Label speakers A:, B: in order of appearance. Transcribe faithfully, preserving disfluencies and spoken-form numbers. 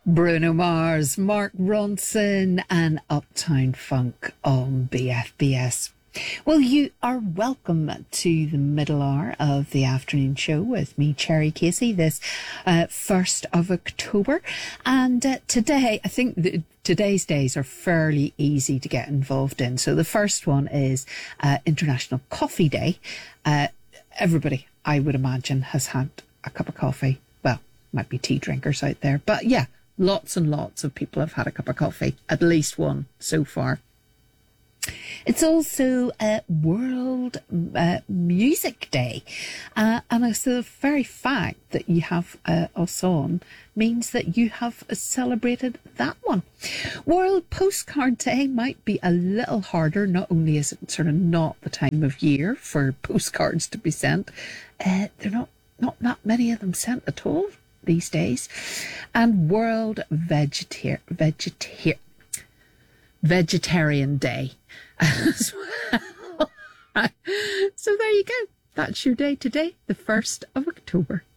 A: Bruno Mars, Mark Ronson and Uptown Funk on B F B S. Well, you are welcome to the middle hour of the afternoon show with me, Cherry Casey, this uh, first of October. And uh, today, I think that today's days are fairly easy to get involved in. So the first one is uh, International Coffee Day. Uh, everybody, I would imagine, has had a cup of coffee. Well, might be tea drinkers out there. But yeah, lots and lots of people have had a cup of coffee, at least one so far. It's also uh, World uh, Music Day. Uh, and so the very fact that you have uh, us on means that you have celebrated that one. World Postcard Day might be a little harder. Not only is it sort of not the time of year for postcards to be sent, uh, there are not, not that many of them sent at all these days. And World Vegetar- Vegetar- Vegetarian Day as well. So there you go. That's your day today, the first of October.